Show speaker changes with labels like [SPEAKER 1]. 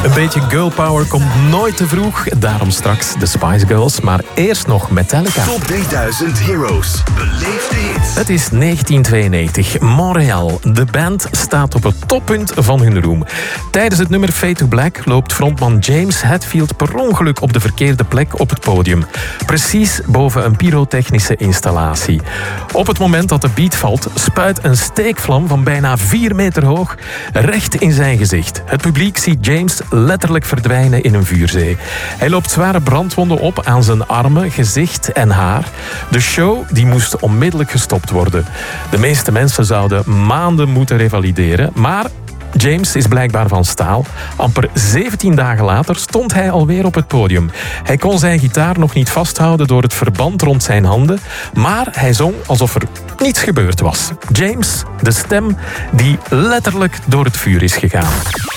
[SPEAKER 1] Een beetje girl power komt nooit te vroeg. Daarom straks de Spice Girls. Maar eerst nog Metallica.
[SPEAKER 2] Top 3000 Heroes. Beleef de hits.
[SPEAKER 1] Het is 1992. Montreal. De band staat op het toppunt van hun roem. Tijdens het nummer Fade to Black loopt frontman James Hetfield per ongeluk op de verkeerde plek op het podium. Precies boven een pyrotechnische installatie. Op het moment dat de beat valt, spuit een steekvlam van bijna 4 meter hoog recht in zijn gezicht. Het publiek ziet James letterlijk verdwijnen in een vuurzee. Hij loopt zware brandwonden op aan zijn armen, gezicht en haar. De show die moest onmiddellijk gestopt worden. De meeste mensen zouden maanden moeten revalideren, maar James is blijkbaar van staal. Amper 17 dagen later stond hij alweer op het podium. Hij kon zijn gitaar nog niet vasthouden door het verband rond zijn handen, maar hij zong alsof er niets gebeurd was. James, de stem die letterlijk door het vuur is gegaan.